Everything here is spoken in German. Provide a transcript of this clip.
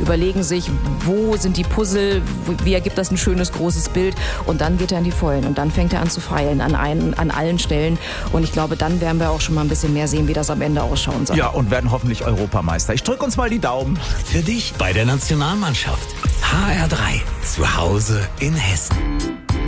überlegen sich, wo sind die Puzzle, wie ergibt das ein schönes, großes Bild und dann geht er in die Vollen und dann fängt er an zu feilen an allen Stellen und ich glaube, dann werden wir auch schon mal ein bisschen mehr sehen, wie das am Ende ausschauen soll. Ja, und werden hoffentlich Europameister. Ich drücke uns mal die Daumen. Für dich bei der Nationalmannschaft. HR3, zu Hause in Hessen.